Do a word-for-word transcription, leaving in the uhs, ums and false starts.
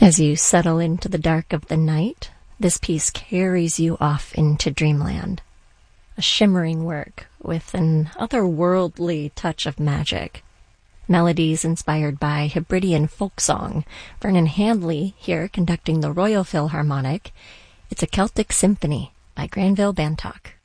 As you settle into the dark of the night, this piece carries you off into dreamland. A shimmering work with an otherworldly touch of magic. Melodies inspired by Hebridean folk song. Vernon Handley here conducting the Royal Philharmonic. It's a Celtic Symphony by Granville Bantock.